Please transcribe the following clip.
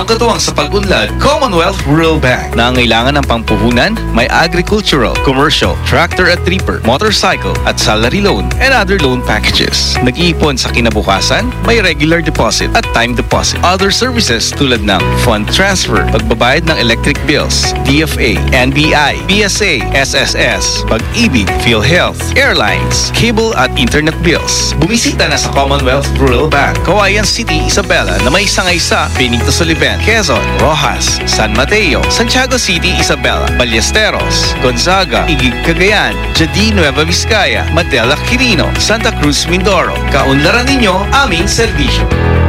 katuwang sa pag-unlad, Commonwealth Rural Bank. Nangailangan ng pampuhunan, may agricultural, commercial, tractor at reaper, motorcycle at salary loan and other loan packages. Nag-iipon sa kinabukasan, may regular deposit at time deposit. Other services tulad ng fund transfer, pagbabayad ng electric bills, DFA, NBI, PSA, SSS, Pag-ibig, PhilHealth, airlines, cable at internet bills. Bumisita na sa Commonwealth Rural Bank, Cauayan City, Isabela na may sangay sa Benito Soliven, Quezon, Rojas, San Mateo, Santiago City, Isabela, Ballesteros, Gonzaga, Igig, Cagayan, Jadi, Nueva Vizcaya, Madela, Quirino, Santa Cruz, Mindoro. Kaunlaran ninyo aming serbisyo.